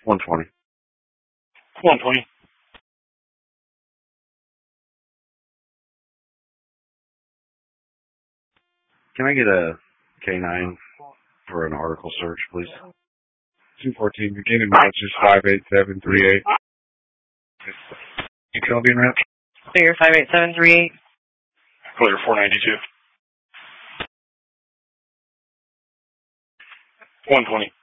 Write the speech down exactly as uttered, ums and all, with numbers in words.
one twenty. one twenty. Can I get a K nine for an article search, please? two fourteen, beginning matches five eight seven three eight. Utility and ranch. Clear five eight seven three eight. Clear four ninety-two. one twenty.